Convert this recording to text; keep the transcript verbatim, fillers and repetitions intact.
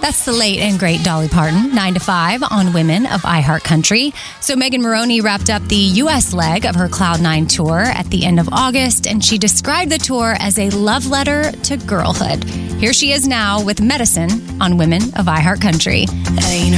That's the late and great Dolly Parton, nine to five on Women of iHeartCountry. So Megan Moroney wrapped up the U S leg of her Cloud nine tour at the end of August, and she described the tour as a love letter to girlhood. Here she is now with Medicine on Women of iHeartCountry.